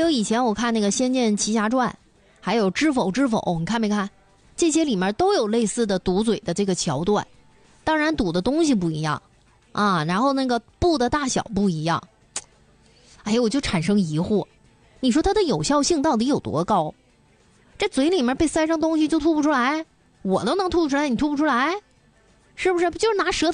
有以前我看那个《仙剑奇侠传》，还有《知否知否》，你看没看？这些里面都有类似的堵嘴的这个桥段，当然堵的东西不一样啊，然后那个布的大小不一样。哎呀，我就产生疑惑，你说它的有效性到底有多高？这嘴里面被塞上东西就吐不出来，我都能吐出来，你吐不出来，是不是？不就是拿舌头